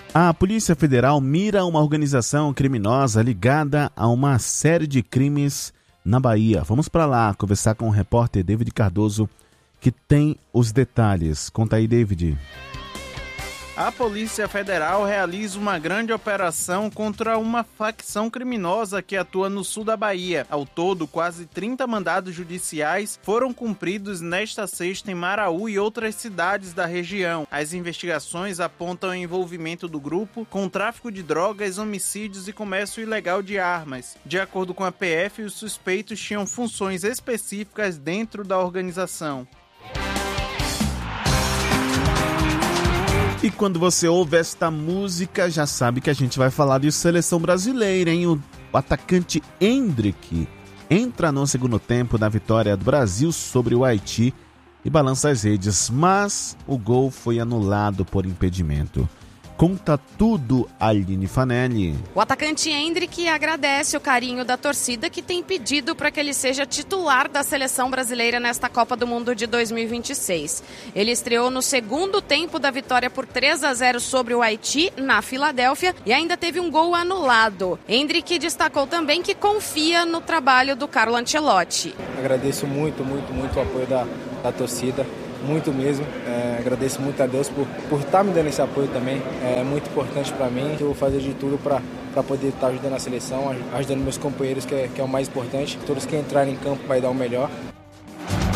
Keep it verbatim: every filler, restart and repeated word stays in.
A Polícia Federal mira uma organização criminosa ligada a uma série de crimes na Bahia. Vamos para lá conversar com o repórter David Cardoso, que tem os detalhes. Conta aí, David. A Polícia Federal realiza uma grande operação contra uma facção criminosa que atua no sul da Bahia. Ao todo, quase trinta mandados judiciais foram cumpridos nesta sexta em Maraú e outras cidades da região. As investigações apontam o envolvimento do grupo com tráfico de drogas, homicídios e comércio ilegal de armas. De acordo com a P F, os suspeitos tinham funções específicas dentro da organização. E quando você ouve esta música, já sabe que a gente vai falar de seleção brasileira, hein? O atacante Endrick entra no segundo tempo da vitória do Brasil sobre o Haiti e balança as redes, mas o gol foi anulado por impedimento. Conta tudo, Aline Fanelli. O atacante Endrick agradece o carinho da torcida que tem pedido para que ele seja titular da seleção brasileira nesta Copa do Mundo de dois mil e vinte e seis. Ele estreou no segundo tempo da vitória por três a zero sobre o Haiti, na Filadélfia, e ainda teve um gol anulado. Endrick destacou também que confia no trabalho do Carlo Ancelotti. Agradeço muito, muito, muito o apoio da, da torcida. Muito mesmo, é, agradeço muito a Deus por por estar me dando esse apoio também, é muito importante para mim. Eu vou fazer de tudo para para poder estar ajudando a seleção, ajudando meus companheiros, que é, que é o mais importante. Todos que entrarem em campo vai dar o melhor